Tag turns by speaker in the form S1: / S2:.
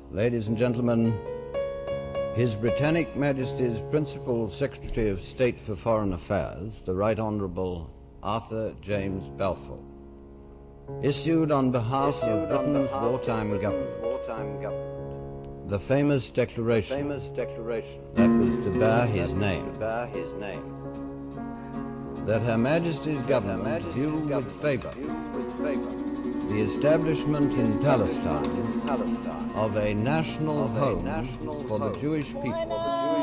S1: Ladies and gentlemen, His Britannic Majesty's Principal Secretary of State for Foreign Affairs, the Right Honourable Arthur James Balfour, issued on behalf of Britain's wartime government the famous declaration that was to bear his name, that Her Majesty's government view with favour the establishment in Palestine of a national home for the Jewish people,